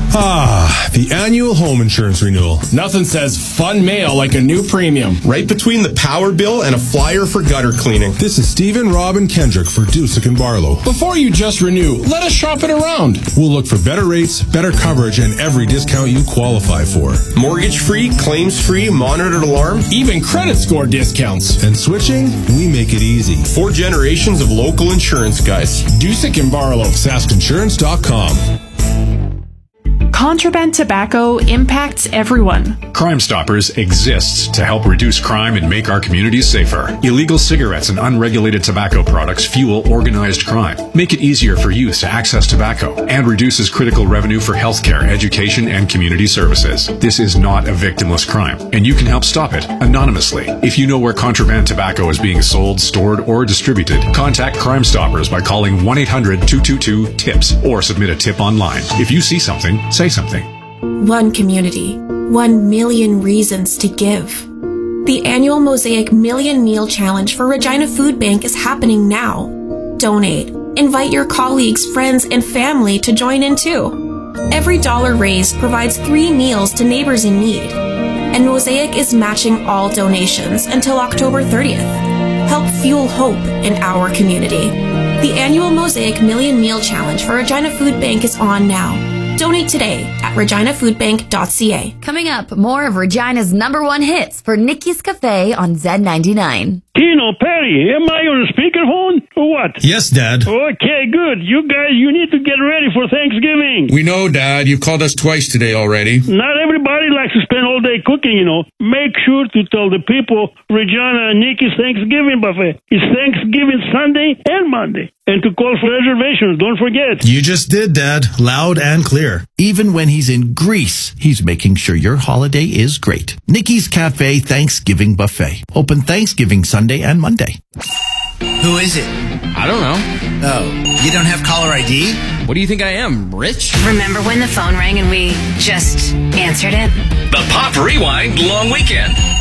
The annual home insurance renewal. Nothing says fun mail like a new premium. Right between the power bill and a flyer for gutter cleaning. This is Stephen Robin Kendrick for Dusick and Barlow. Before you just renew, let us shop it around. We'll look for better rates, better coverage, and every discount you qualify for. Mortgage-free, claims-free, monitored alarm. Even credit score discounts. And switching, we make it easy. 4 generations of local insurance guys. Dusick and Barlow. SaskInsurance.com. Contraband tobacco impacts everyone. Crime Stoppers exists to help reduce crime and make our communities safer. Illegal cigarettes and unregulated tobacco products fuel organized crime, make it easier for youth to access tobacco, and reduces critical revenue for healthcare, education, and community services. This is not a victimless crime, and you can help stop it anonymously. If you know where contraband tobacco is being sold, stored, or distributed, contact Crime Stoppers by calling 1-800-222-TIPS or submit a tip online. If you see something, say something. One community, 1 million reasons to give. The annual Mosaic Million Meal Challenge for Regina Food Bank is happening now. Donate. Invite your colleagues, friends, and family to join in too. Every dollar raised provides 3 meals to neighbors in need. And Mosaic is matching all donations until October 30th. Help fuel hope in our community. The annual Mosaic Million Meal Challenge for Regina Food Bank is on now. Donate today at reginafoodbank.ca. Coming up, more of Regina's #1 hits for Nikki's Cafe on Z99. Tino, Perry, am I on a speakerphone or what? Yes, Dad. Okay, good. You guys, you need to get ready for Thanksgiving. We know, Dad. You've called us twice today already. Not everybody likes to spend all day cooking, you know. Make sure to tell the people Regina and Nikki's Thanksgiving buffet is Thanksgiving Sunday and Monday. And to call for reservations, don't forget. You just did, Dad. Loud and clear. Even when he's in Greece, he's making sure your holiday is great. Nikki's Cafe Thanksgiving Buffet. Open Thanksgiving Sunday and Monday. Who is it? I don't know. Oh, you don't have caller ID? What do you think I am, rich? Remember when the phone rang and we just answered it? The Pop Rewind Long Weekend.